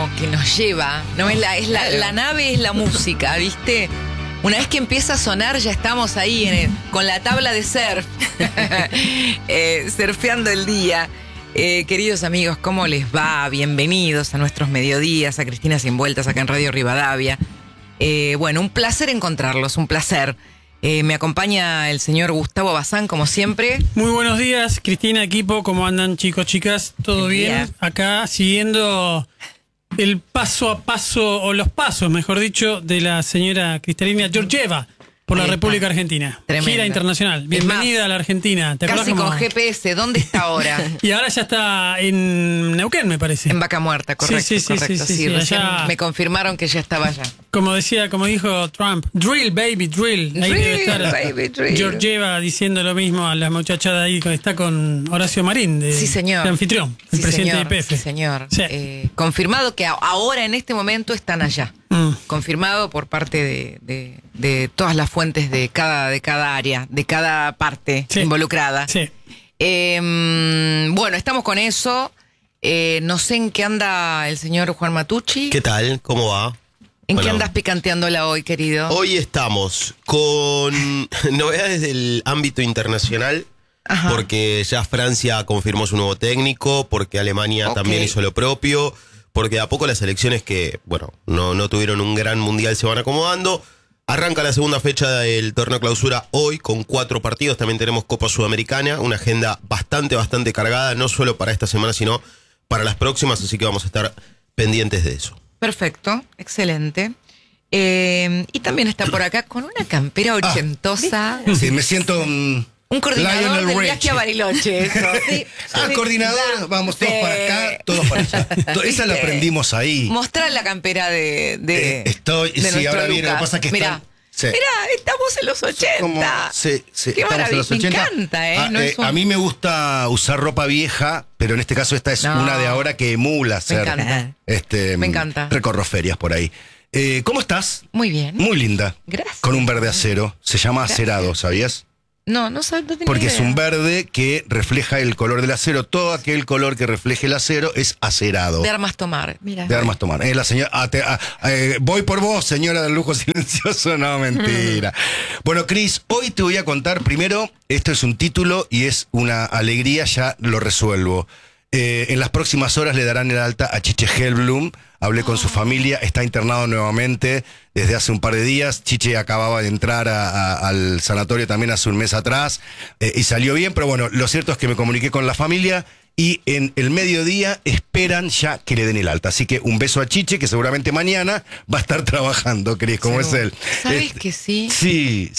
como que nos lleva, ¿no? La nave es la música, ¿viste? Una vez que empieza a sonar, ya estamos ahí con la tabla de surf, surfeando el día. Queridos amigos, ¿cómo les va? Bienvenidos a nuestros mediodías, a Cristina Sin Vueltas, acá en Radio Rivadavia. Bueno, un placer encontrarlos, un placer. Me acompaña el señor Gustavo Bazán, como siempre. Muy buenos días, Cristina, equipo. ¿Cómo andan, chicos, chicas? ¿Todo bien? Acá siguiendo el paso a paso, o los pasos, mejor dicho, de la señora Cristalina Georgieva por la República Argentina. Tremendo. Gira internacional. Bienvenida a la Argentina. ¿Te Casi acordás con GPS. ¿Dónde está ahora? Y ahora ya está en Neuquén, me parece. En Vaca Muerta, correcto. Sí, correcto. Sí, recién allá, me confirmaron que ya estaba allá. como dijo Trump, drill, baby, drill. Ahí debe estar baby, drill. Georgieva diciendo lo mismo a la muchachada ahí, que está con Horacio Marín, de anfitrión, el presidente de IPF. Sí, señor. Sí. Confirmado que ahora, en este momento, están allá. Confirmado por parte de todas las fuentes de cada área, de cada parte involucrada. Sí. Bueno, estamos con eso. No sé en qué anda el señor Juan Matucci. ¿Qué tal? ¿Cómo va? ¿En qué andas picanteándola hoy, querido? Hoy estamos con novedades del ámbito internacional. Ajá. Porque ya Francia confirmó su nuevo técnico, porque Alemania también hizo lo propio, porque a poco las elecciones que, bueno, no tuvieron un gran mundial se van acomodando. Arranca la segunda fecha del torneo clausura hoy con 4 partidos. También tenemos Copa Sudamericana, una agenda bastante cargada, no solo para esta semana, sino para las próximas, así que vamos a estar pendientes de eso. Perfecto, excelente. Y también está por acá con una campera ochentosa. Sí, me siento un coordinador del viaje a Bariloche. Eso. Sí, coordinador, vamos todos para acá, todos para allá. Esa la aprendimos ahí. Mostrar la campera de sí, ahora viene, lo que pasa es que Mirá, estamos en los 80. Sí, qué maravilla, los 80. Me encanta, No a mí me gusta usar ropa vieja, pero en este caso esta es una de ahora que emula ser. Me encanta. Me encanta. Recorro ferias por ahí. ¿Cómo estás? Muy bien. Muy linda. Gracias. Con un verde acero. Se llama acerado, ¿sabías? No sabes, no tenía Porque idea. es un verde que refleja el color del acero. Todo aquel color que refleje el acero es acerado. De armas tomar, mira. De armas tomar. La señora, voy por vos, señora del lujo silencioso. No, mentira. Bueno, Cris, hoy te voy a contar primero, esto es un título y es una alegría, ya lo resuelvo. En las próximas horas le darán el alta a Chiche Hellblum. Hablé con su familia, está internado nuevamente desde hace un par de días. Chiche acababa de entrar al sanatorio también hace un mes atrás y salió bien, pero bueno, lo cierto es que me comuniqué con la familia y en el mediodía esperan ya que le den el alta. Así que un beso a Chiche, que seguramente mañana va a estar trabajando, Cris, como es él. ¿Sabes que sí? Sí.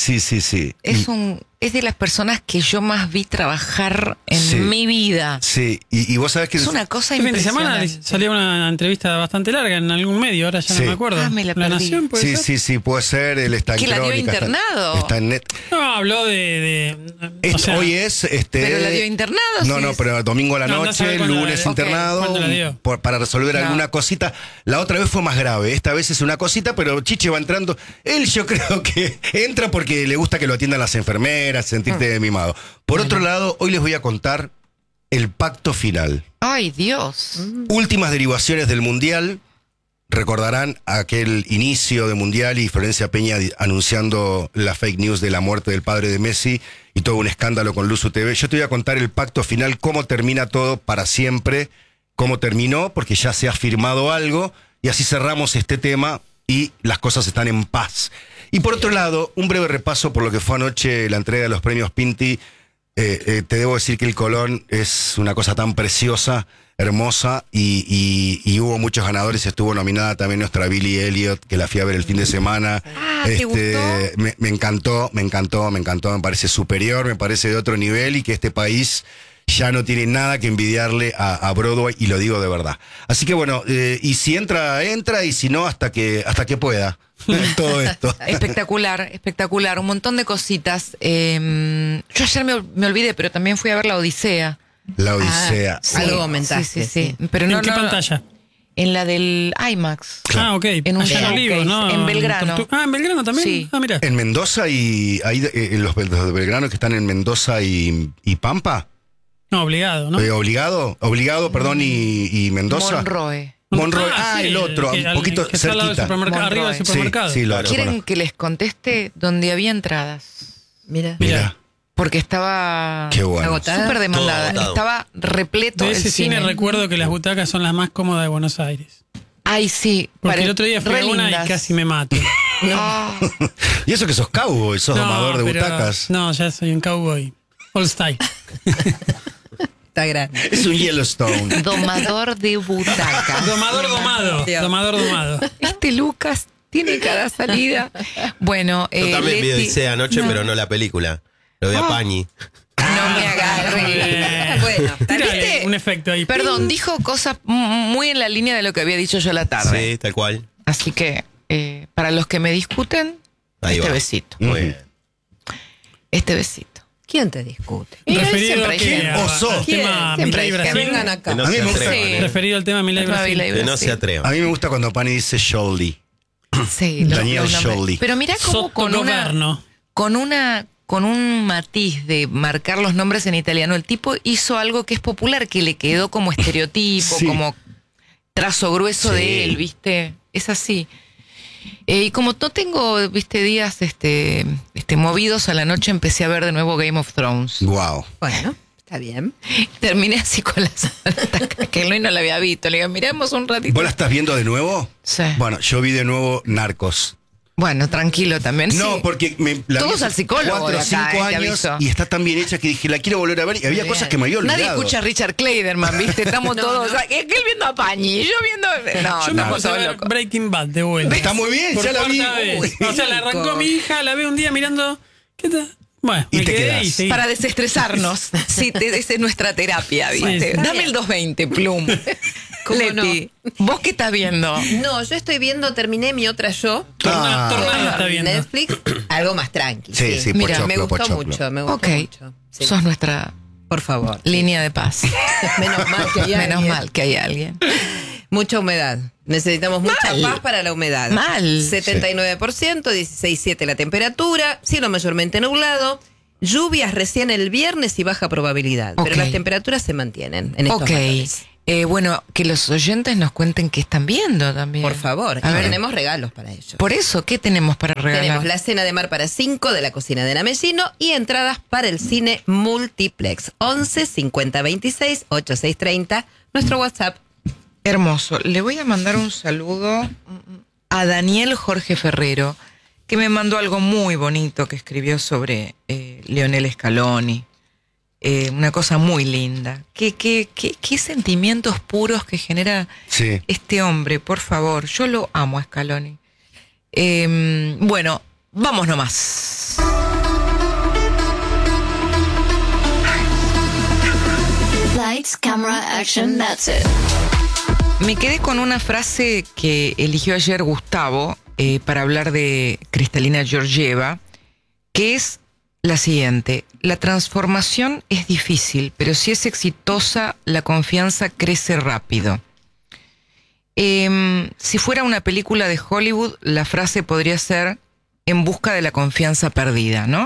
Es de las personas que yo más vi trabajar en mi vida. Sí, y vos sabés que es una cosa impresionante. Fin de semana salió una entrevista bastante larga en algún medio, ahora ya no me acuerdo. Me la perdí. Nación, ¿puede ser? Sí, puede ser. Él está en ¿Que la dio Crónica, internado? Está en net. No, habló de hoy es... ¿Pero la dio internado? No, pero domingo a la noche, lunes internado, ¿Cuándo la dio? para resolver alguna cosita. La otra vez fue más grave. Esta vez es una cosita, pero Chiche va entrando. Él yo creo que entra porque le gusta que lo atiendan las enfermeras, sentirte mimado. Por otro lado, hoy les voy a contar el pacto final. ¡Ay, Dios! Últimas derivaciones del Mundial. Recordarán aquel inicio de Mundial y Florencia Peña anunciando la fake news de la muerte del padre de Messi y todo un escándalo con Luzu TV. Yo te voy a contar el pacto final, cómo termina todo para siempre, cómo terminó, porque ya se ha firmado algo y así cerramos este tema y las cosas están en paz. Y por otro lado, un breve repaso por lo que fue anoche la entrega de los premios Pinti. Te debo decir que el Colón es una cosa tan preciosa, hermosa, y hubo muchos ganadores. Estuvo nominada también nuestra Billie Elliot, que la fui a ver el fin de semana. ¿Te gustó? Me encantó, me parece superior, me parece de otro nivel y que este país ya no tiene nada que envidiarle a Broadway, y lo digo de verdad. Así que bueno, y si entra, y si no, hasta que pueda. Todo esto. Espectacular, un montón de cositas. Yo ayer me olvidé, pero también fui a ver La Odisea. La Odisea. Sí, algo comentaste. Sí. Pero ¿En qué pantalla? En la del IMAX. Ok. En un showcase, ¿no? En Belgrano. ¿En Belgrano también? Sí. Mira. En Mendoza y ahí los de Belgrano que están en Mendoza y Pampa. No, obligado, ¿no? Obligado, perdón, y Mendoza. Monroe. Monroy. Sí, El otro, que un poquito que está al lado del cerquita. supermercado, arriba del Monroy. supermercado. Sí, lo ¿Quieren conozco. que les conteste donde había entradas? Mira. Mira, Porque estaba qué bueno. Agotada. súper demandada. Todo agotado. Estaba repleto De el ese cine cine. recuerdo que las butacas son las más cómodas de Buenos Aires. Ay, sí. Porque el otro día fui re a una lindas. y casi me mato. Ah, Y eso que sos cowboy, sos domador de pero- butacas. No, ya soy un cowboy. All style. Está grande. Es un Yellowstone. domador de butacas. Domador domado. Dios. Domador domado. Este Lucas tiene cada salida. Bueno, Yo también vi Leti- Odisea anoche, no, pero no la película. Lo vi a Pañi. No me agarre. Bueno, Tírale ¿Viste? un efecto ahí. Perdón, dijo cosas muy en la línea de lo que había dicho yo la tarde. Sí, tal cual. Así que, para los que me discuten, Ahí este va. besito. Muy bien. Este besito. ¿Quién te discute? Referido siempre a qué? hay gente. Oso. Al tema Siempre Milei hay Brasil. gente. Vengan acá. Que no A mí se me gusta- atrevan. Sí. Referido al tema Milei Brasil. Milei Que no Brasil. se atrevan. A mí me gusta cuando Pani dice Scholli. Sí, Daniel nombres. Scioli. Pero mira cómo Sottogoverno. con un matiz de marcar los nombres en italiano, el tipo hizo algo que es popular, que le quedó como estereotipo, Sí. como trazo grueso Sí. de él, ¿viste? Es así. Y como no tengo, viste, días movidos a la noche, empecé a ver de nuevo Game of Thrones. Wow. Bueno, está bien. Terminé así con las que Luis no la había visto. Le digo, miremos un ratito. ¿Vos la estás viendo de nuevo? Sí. Bueno, yo vi de nuevo Narcos. Bueno, tranquilo también. No, sí. porque la Todos vi hace al psicólogo 4 o de acá, 5 te años aviso. y está tan bien hecha que dije, la quiero volver a ver. Y había Muy cosas bien. que me había olvidado. Nadie escucha a Richard Clayderman, ¿viste? Estamos No, todos. no. O sea, él viendo a Pañi, yo viendo. No, Yo me estamos puse a todos ver locos. Breaking Bad de vuelta. Está muy bien, Por ya la vi. cuarta vez. Uy, O sea, la arrancó rico. mi hija, la veo un día mirando. ¿Qué tal? Bueno, Y me te quedé quedás. y seguí. Para desestresarnos. Sí, esa es nuestra terapia, ¿viste? Sí, está Dame bien. el 220, Plum. ¿Cómo Leti, ¿vos qué estás viendo? No, yo estoy viendo, terminé mi otra yo. Tornado está viendo. Netflix, algo más tranqui. Sí, sí, Mira, me pochoclo, gustó pochoclo. mucho, me gustó Ok, mucho. Sí. sos nuestra Por favor. línea de paz. Menos mal que hay Menos alguien. mal que hay alguien. Mucha humedad. Necesitamos mucha Mal. paz para la humedad. Mal. 79%, 16,7 la temperatura, cielo mayormente nublado, lluvias recién el viernes y baja probabilidad. Ok. Pero las temperaturas se mantienen en estos Ok. valores. Bueno, que los oyentes nos cuenten qué están viendo también. Por favor, A y ver, tenemos regalos para ellos. por eso, ¿qué tenemos para regalar? Tenemos la cena de mar para 5 de la cocina de Namellino y entradas para el cine Multiplex. 11 50 26 86 30. Nuestro WhatsApp. Hermoso. Le voy a mandar un saludo a Daniel Jorge Ferrero, que me mandó algo muy bonito que escribió sobre Lionel Scaloni. Una cosa muy linda. Qué sentimientos puros que genera Sí. este hombre, por favor. Yo lo amo a Scaloni. Bueno, vamos nomás. Lights, camera, action, that's it. Me quedé con una frase que eligió ayer Gustavo para hablar de Kristalina Georgieva, que es la siguiente: la transformación es difícil, pero si es exitosa, la confianza crece rápido. Si fuera una película de Hollywood, la frase podría ser en busca de la confianza perdida, ¿no?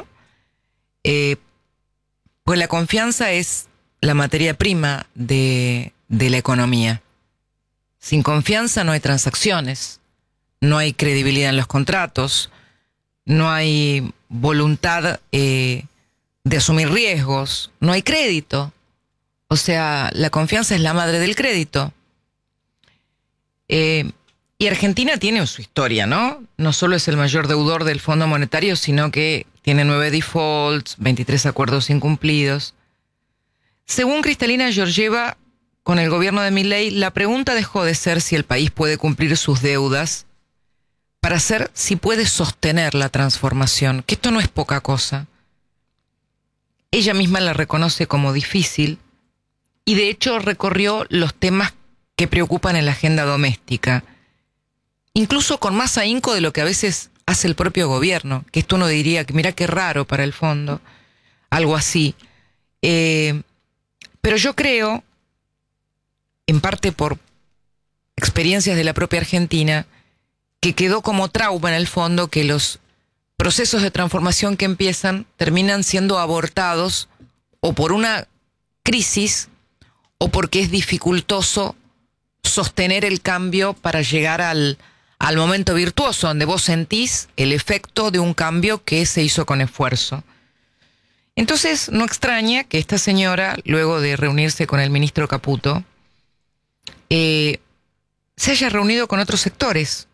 Pues la confianza es la materia prima de la economía. Sin confianza no hay transacciones, no hay credibilidad en los contratos, no hay voluntad de asumir riesgos, no hay crédito. O sea, la confianza es la madre del crédito. Y Argentina tiene su historia, ¿no? No solo es el mayor deudor del Fondo Monetario, sino que tiene 9 defaults, 23 acuerdos incumplidos. Según Kristalina Georgieva, con el gobierno de Milei, la pregunta dejó de ser si el país puede cumplir sus deudas para ser si puede sostener la transformación, que esto no es poca cosa. Ella misma la reconoce como difícil y de hecho recorrió los temas que preocupan en la agenda doméstica, incluso con más ahínco de lo que a veces hace el propio gobierno, que esto uno diría que mira qué raro para el fondo, algo así. Pero yo creo, en parte por experiencias de la propia Argentina, que quedó como trauma en el fondo que los procesos de transformación que empiezan terminan siendo abortados o por una crisis o porque es dificultoso sostener el cambio para llegar al momento virtuoso, donde vos sentís el efecto de un cambio que se hizo con esfuerzo. Entonces, no extraña que esta señora, luego de reunirse con el ministro Caputo, se haya reunido con otros sectores,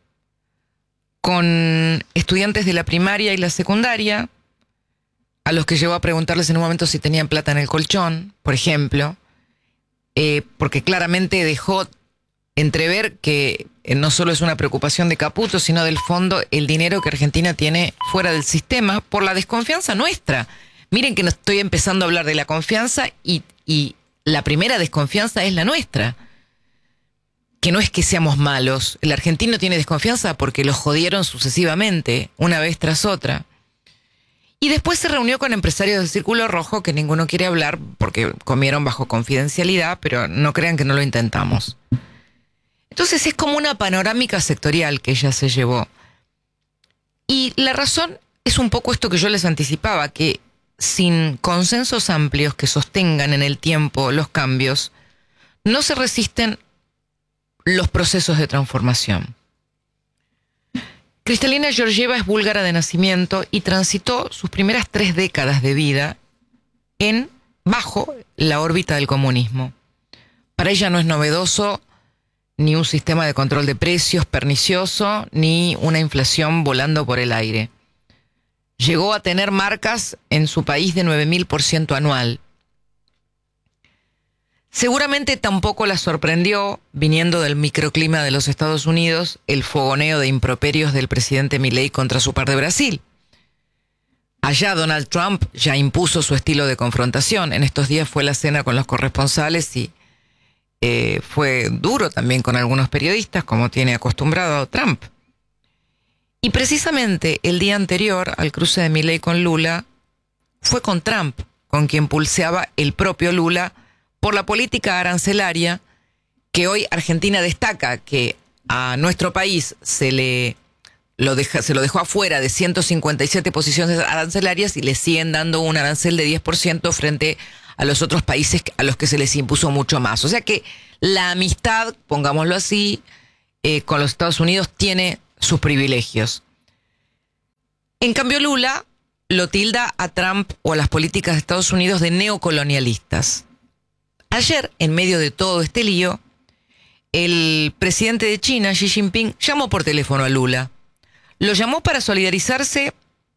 con estudiantes de la primaria y la secundaria, a los que llegó a preguntarles en un momento si tenían plata en el colchón, por ejemplo, porque claramente dejó entrever que no solo es una preocupación de Caputo, sino del fondo el dinero que Argentina tiene fuera del sistema por la desconfianza nuestra. Miren que no estoy empezando a hablar de la confianza y la primera desconfianza es la nuestra. Que no es que seamos malos. El argentino tiene desconfianza porque lo jodieron sucesivamente, una vez tras otra. Y después se reunió con empresarios del Círculo Rojo, que ninguno quiere hablar porque comieron bajo confidencialidad, pero no crean que no lo intentamos. Entonces es como una panorámica sectorial que ella se llevó. Y la razón es un poco esto que yo les anticipaba, que sin consensos amplios que sostengan en el tiempo los cambios, no se resisten los procesos de transformación. Kristalina Georgieva es búlgara de nacimiento y transitó sus primeras 3 décadas de vida bajo la órbita del comunismo. Para ella no es novedoso ni un sistema de control de precios pernicioso, ni una inflación volando por el aire. Llegó a tener marcas en su país de 9.000% anual. Seguramente tampoco la sorprendió, viniendo del microclima de los Estados Unidos, el fogoneo de improperios del presidente Milei contra su par de Brasil. Allá Donald Trump ya impuso su estilo de confrontación. En estos días fue la cena con los corresponsales y fue duro también con algunos periodistas, como tiene acostumbrado Trump. Y precisamente el día anterior al cruce de Milei con Lula, fue con Trump, con quien pulseaba el propio Lula por la política arancelaria que hoy Argentina destaca, que a nuestro país se lo dejó afuera de 157 posiciones arancelarias y le siguen dando un arancel de 10% frente a los otros países a los que se les impuso mucho más. O sea que la amistad, pongámoslo así, con los Estados Unidos tiene sus privilegios. En cambio, Lula lo tilda a Trump o a las políticas de Estados Unidos de neocolonialistas. Ayer, en medio de todo este lío, el presidente de China, Xi Jinping, llamó por teléfono a Lula. Lo llamó para solidarizarse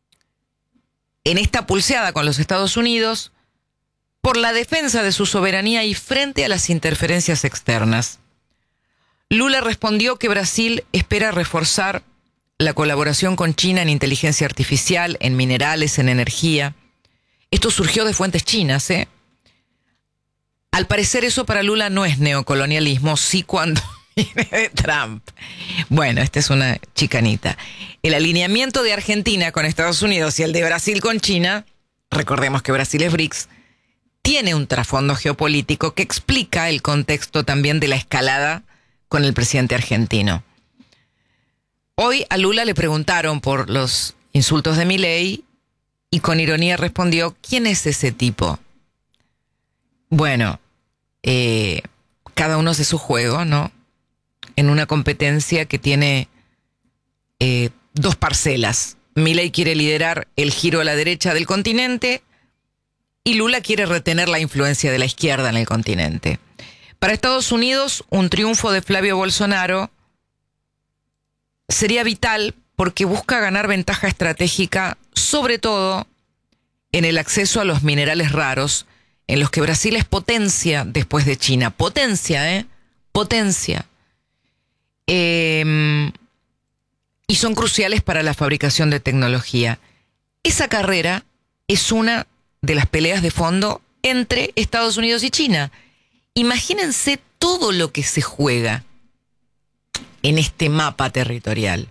en esta pulseada con los Estados Unidos por la defensa de su soberanía y frente a las interferencias externas. Lula respondió que Brasil espera reforzar la colaboración con China en inteligencia artificial, en minerales, en energía. Esto surgió de fuentes chinas, ¿eh? Al parecer eso para Lula no es neocolonialismo, sí cuando viene de Trump. Bueno, esta es una chicanita. El alineamiento de Argentina con Estados Unidos y el de Brasil con China, recordemos que Brasil es BRICS, tiene un trasfondo geopolítico que explica el contexto también de la escalada con el presidente argentino. Hoy a Lula le preguntaron por los insultos de Milei y con ironía respondió, ¿quién es ese tipo? Bueno, cada uno hace su juego, ¿no? En una competencia que tiene 2 parcelas. Milei quiere liderar el giro a la derecha del continente y Lula quiere retener la influencia de la izquierda en el continente. Para Estados Unidos, un triunfo de Flavio Bolsonaro sería vital porque busca ganar ventaja estratégica, sobre todo en el acceso a los minerales raros, en los que Brasil es potencia después de China. Potencia. Y son cruciales para la fabricación de tecnología. Esa carrera es una de las peleas de fondo entre Estados Unidos y China. Imagínense todo lo que se juega en este mapa territorial.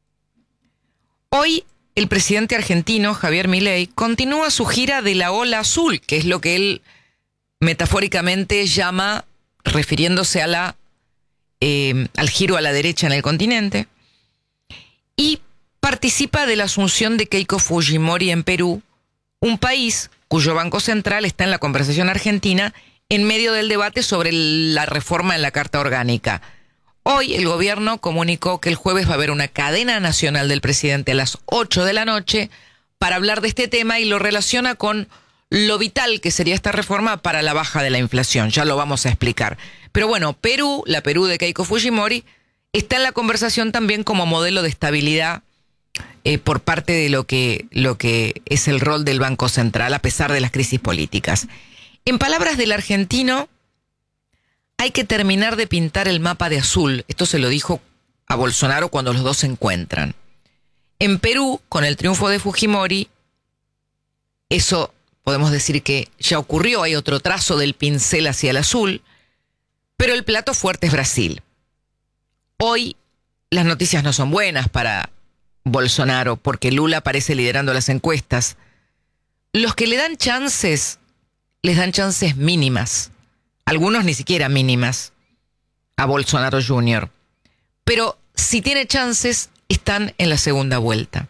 Hoy, el presidente argentino, Javier Milei, continúa su gira de la ola azul, que es lo que él metafóricamente llama, refiriéndose a al giro a la derecha en el continente, y participa de la asunción de Keiko Fujimori en Perú, un país cuyo Banco Central está en la conversación argentina en medio del debate sobre la reforma en la Carta Orgánica. Hoy el gobierno comunicó que el jueves va a haber una cadena nacional del presidente a las 8 de la noche para hablar de este tema y lo relaciona con lo vital que sería esta reforma para la baja de la inflación. Ya lo vamos a explicar. Pero bueno, Perú, la Perú de Keiko Fujimori, está en la conversación también como modelo de estabilidad por parte de lo que es el rol del Banco Central a pesar de las crisis políticas. En palabras del argentino, hay que terminar de pintar el mapa de azul. Esto se lo dijo a Bolsonaro cuando los dos se encuentran. En Perú, con el triunfo de Fujimori, eso podemos decir que ya ocurrió, hay otro trazo del pincel hacia el azul, pero el plato fuerte es Brasil. Hoy las noticias no son buenas para Bolsonaro porque Lula aparece liderando las encuestas. Los que le dan chances, les dan chances mínimas. Algunos ni siquiera mínimas a Bolsonaro Jr. Pero si tiene chances, están en la segunda vuelta.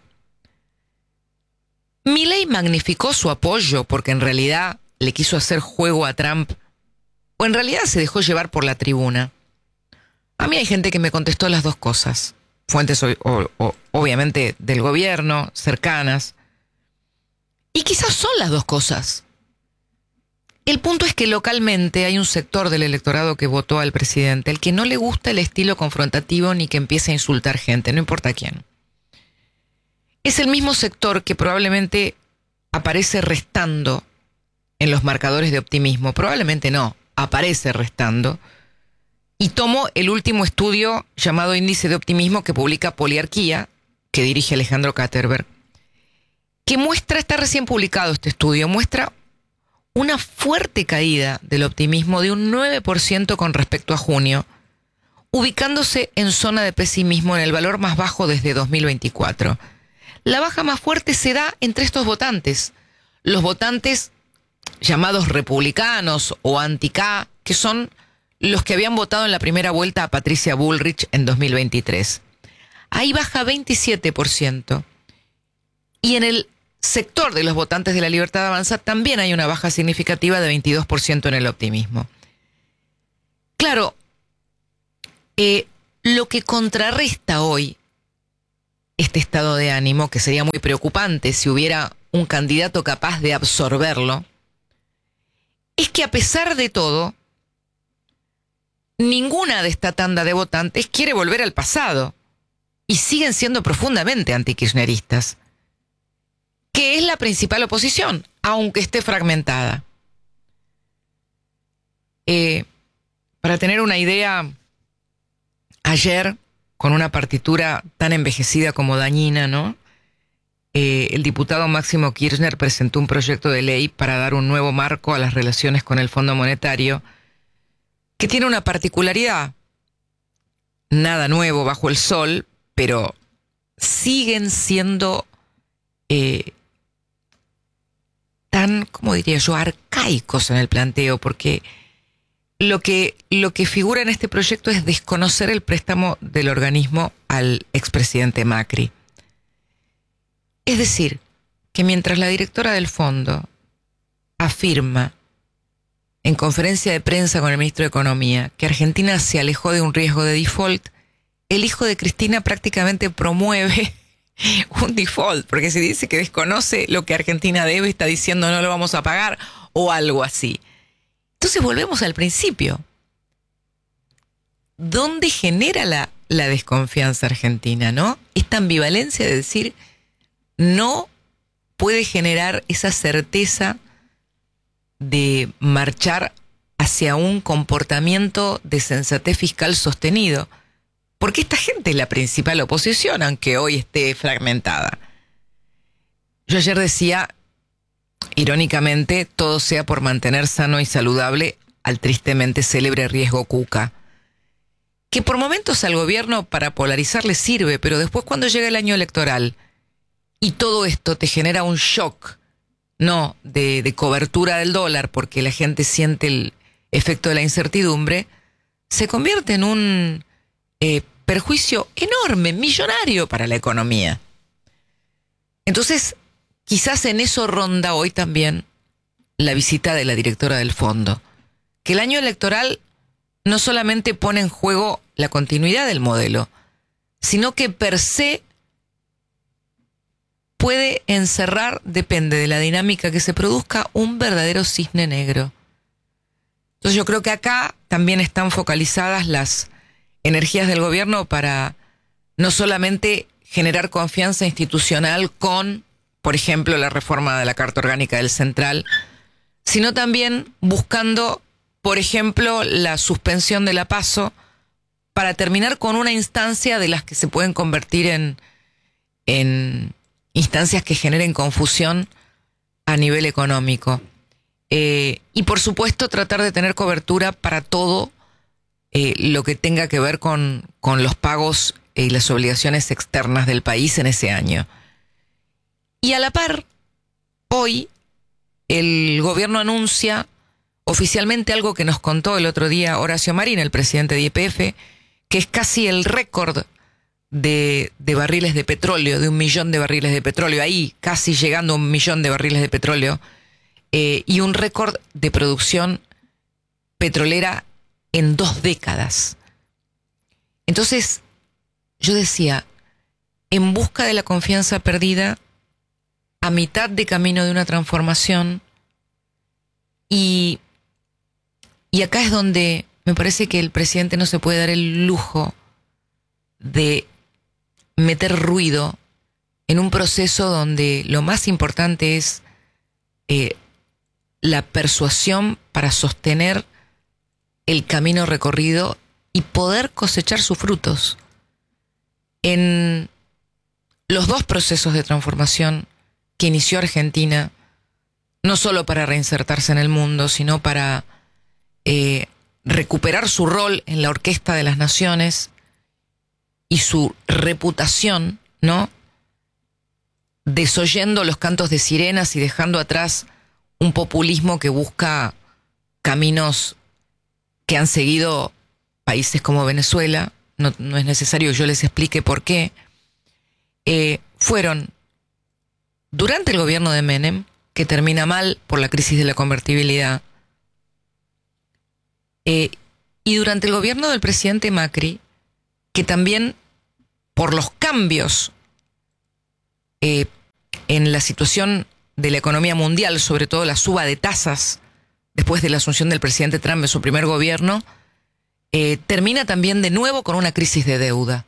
Milei magnificó su apoyo porque en realidad le quiso hacer juego a Trump o en realidad se dejó llevar por la tribuna. A mí hay gente que me contestó las dos cosas. Fuentes obviamente del gobierno, cercanas. Y quizás son las dos cosas. El punto es que localmente hay un sector del electorado que votó al presidente, el que no le gusta el estilo confrontativo ni que empiece a insultar gente, no importa quién. Es el mismo sector que probablemente aparece restando en los marcadores de optimismo. Probablemente no, aparece restando. Y tomo el último estudio llamado Índice de Optimismo que publica Poliarquía, que dirige Alejandro Katterberg, que muestra, está recién publicado este estudio, muestra una fuerte caída del optimismo de un 9% con respecto a junio, ubicándose en zona de pesimismo en el valor más bajo desde 2024. La baja más fuerte se da entre estos votantes, los votantes llamados republicanos o anti-K, que son los que habían votado en la primera vuelta a Patricia Bullrich en 2023. Ahí baja 27%. Y en el sector de los votantes de La Libertad Avanza también hay una baja significativa de 22% en el optimismo. Claro, lo que contrarresta hoy este estado de ánimo, que sería muy preocupante si hubiera un candidato capaz de absorberlo, es que a pesar de todo, ninguna de esta tanda de votantes quiere volver al pasado y siguen siendo profundamente antikirchneristas, que es la principal oposición, aunque esté fragmentada. Para tener una idea, ayer, con una partitura tan envejecida como dañina, ¿no? El diputado Máximo Kirchner presentó un proyecto de ley para dar un nuevo marco a las relaciones con el Fondo Monetario, que tiene una particularidad, nada nuevo bajo el sol, pero siguen siendo tan, como diría yo, arcaicos en el planteo, porque lo que figura en este proyecto es desconocer el préstamo del organismo al expresidente Macri. Es decir, que mientras la directora del fondo afirma en conferencia de prensa con el ministro de Economía que Argentina se alejó de un riesgo de default, el hijo de Cristina prácticamente promueve un default, porque si dice que desconoce lo que Argentina debe, está diciendo no lo vamos a pagar o algo así. Entonces volvemos al principio. ¿Dónde genera la desconfianza argentina, no? Esta ambivalencia de decir no puede generar esa certeza de marchar hacia un comportamiento de sensatez fiscal sostenido. Porque esta gente es la principal oposición, aunque hoy esté fragmentada. Yo ayer decía, irónicamente, todo sea por mantener sano y saludable al tristemente célebre riesgo Cuca. Que por momentos al gobierno para polarizar le sirve, pero después cuando llega el año electoral y todo esto te genera un shock, no de cobertura del dólar, porque la gente siente el efecto de la incertidumbre, se convierte en un perjuicio enorme, millonario para la economía. Entonces, quizás en eso ronda hoy también la visita de la directora del fondo, que el año electoral no solamente pone en juego la continuidad del modelo, sino que per se puede encerrar, depende de la dinámica que se produzca, un verdadero cisne negro. Entonces yo creo que acá también están focalizadas las energías del gobierno para no solamente generar confianza institucional con, por ejemplo, la reforma de la Carta Orgánica del Central, sino también buscando, por ejemplo, la suspensión de la PASO para terminar con una instancia de las que se pueden convertir en instancias que generen confusión a nivel económico. Y por supuesto tratar de tener cobertura para todo lo que tenga que ver con los pagos y las obligaciones externas del país en ese año. Y a la par, hoy el gobierno anuncia oficialmente algo que nos contó el otro día Horacio Marín, el presidente de YPF, que es casi el récord de barriles de petróleo, de 1 millón de barriles de petróleo, ahí casi llegando a 1 millón de barriles de petróleo, y un récord de producción petrolera en 2 décadas. Entonces, yo decía, en busca de la confianza perdida, a mitad de camino de una transformación, y acá es donde me parece que el presidente no se puede dar el lujo de meter ruido en un proceso donde lo más importante es la persuasión para sostener el camino recorrido y poder cosechar sus frutos. En los 2 procesos de transformación que inició Argentina, no solo para reinsertarse en el mundo, sino para recuperar su rol en la orquesta de las naciones y su reputación, ¿no? Desoyendo los cantos de sirenas y dejando atrás un populismo que busca caminos que han seguido países como Venezuela, no es necesario que yo les explique por qué, fueron durante el gobierno de Menem, que termina mal por la crisis de la convertibilidad, y durante el gobierno del presidente Macri, que también por los cambios en la situación de la economía mundial, sobre todo la suba de tasas después de la asunción del presidente Trump en su primer gobierno, termina también de nuevo con una crisis de deuda.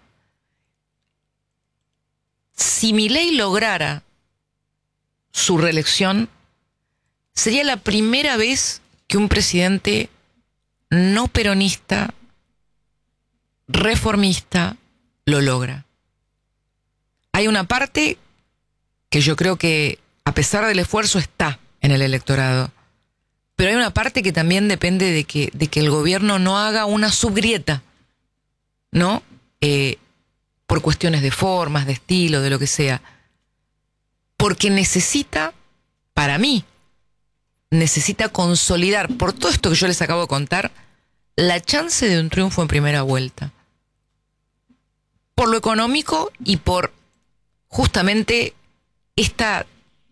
Si Milei lograra su reelección, sería la primera vez que un presidente no peronista, reformista, lo logra. Hay una parte que yo creo que, a pesar del esfuerzo, está en el electorado. Pero hay una parte que también depende de que el gobierno no haga una subgrieta, ¿no? Por cuestiones de formas, de estilo, de lo que sea. Porque necesita, para mí, necesita consolidar, por todo esto que yo les acabo de contar, la chance de un triunfo en primera vuelta. Por lo económico y por justamente esta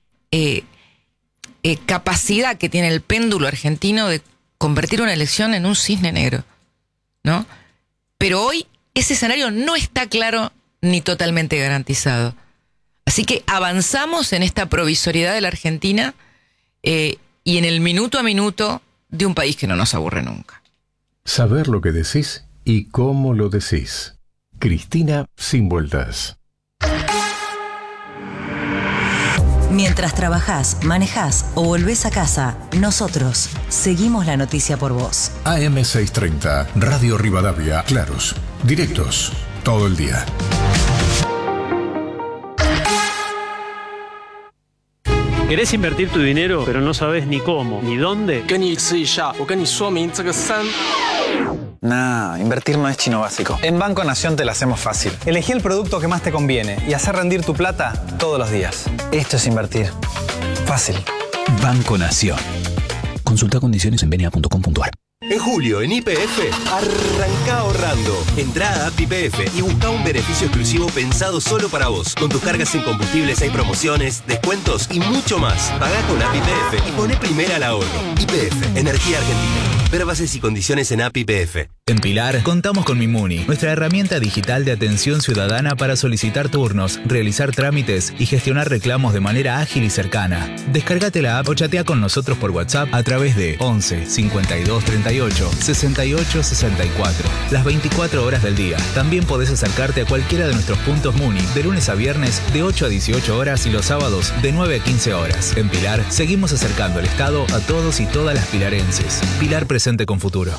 capacidad que tiene el péndulo argentino de convertir una elección en un cisne negro, ¿no? Pero hoy ese escenario no está claro ni totalmente garantizado. Así que avanzamos en esta provisoriedad de la Argentina y en el minuto a minuto de un país que no nos aburre nunca. Saber lo que decís y cómo lo decís. Cristina Sin Vueltas. Mientras trabajás, manejás o volvés a casa, nosotros seguimos la noticia por vos. AM630, Radio Rivadavia, claros, directos, todo el día. ¿Querés invertir tu dinero, pero no sabes ni cómo, ni dónde? Nah, invertir no es chino básico. En Banco Nación te la hacemos fácil. Elegí el producto que más te conviene y hacer rendir tu plata todos los días. Esto es invertir. Fácil. Banco Nación. Consulta condiciones en bna.com.ar. En julio, en YPF, arranca ahorrando. Entrá a App YPF y busca un beneficio exclusivo pensado solo para vos. Con tus cargas en combustibles hay promociones, descuentos y mucho más. Pagá con App YPF y poné primera al ahorro. YPF, Energía Argentina. Ver bases y condiciones en App YPF. En Pilar, contamos con Mimuni, nuestra herramienta digital de atención ciudadana para solicitar turnos, realizar trámites y gestionar reclamos de manera ágil y cercana. Descárgate la app o chatea con nosotros por WhatsApp a través de 11 52 38 68 64. Las 24 horas del día. También podés acercarte a cualquiera de nuestros puntos Muni de lunes a viernes de 8 a 18 horas y los sábados de 9 a 15 horas. En Pilar, seguimos acercando el Estado a todos y todas las pilarenses. Pilar presente con futuro.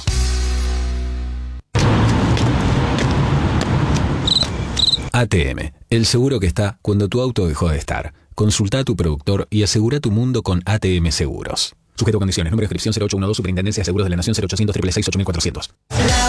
ATM, el seguro que está cuando tu auto dejó de estar. Consulta a tu productor y asegura tu mundo con ATM Seguros. Sujeto a condiciones. Número de inscripción 0812, Superintendencia de Seguros de la Nación, 0800 666 8400.